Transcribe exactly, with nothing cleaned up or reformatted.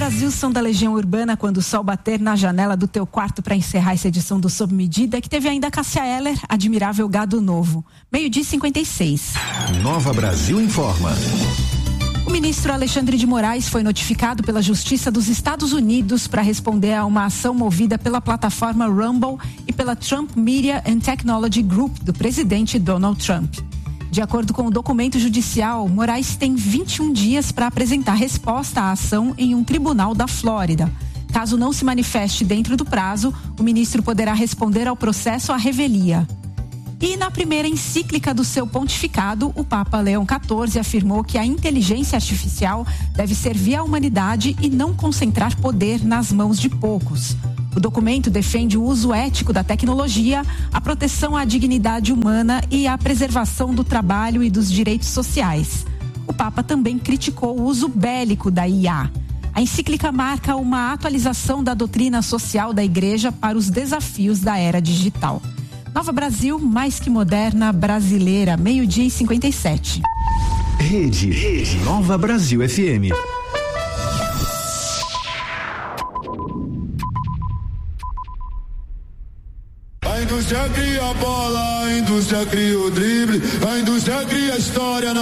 Brasil são da Legião Urbana quando o sol bater na janela do teu quarto para encerrar essa edição do Sob Medida, que teve ainda Cássia Eller, Admirável Gado Novo. Meio-dia e cinquenta e seis. Nova Brasil informa. O ministro Alexandre de Moraes foi notificado pela Justiça dos Estados Unidos para responder a uma ação movida pela plataforma Rumble e pela Trump Media and Technology Group do presidente Donald Trump. De acordo com o documento judicial, Moraes tem vinte e um dias para apresentar resposta à ação em um tribunal da Flórida. Caso não se manifeste dentro do prazo, o ministro poderá responder ao processo à revelia. E na primeira encíclica do seu pontificado, o Papa Leão quatorze afirmou que a inteligência artificial deve servir à humanidade e não concentrar poder nas mãos de poucos. O documento defende o uso ético da tecnologia, a proteção à dignidade humana e a preservação do trabalho e dos direitos sociais. O Papa também criticou o uso bélico da I A. A encíclica marca uma atualização da doutrina social da Igreja para os desafios da era digital. Nova Brasil, mais que moderna, brasileira, meio-dia e cinquenta e sete. Rede, Rede Nova Brasil F M. A indústria cria a bola, a indústria cria o drible, a indústria cria a história.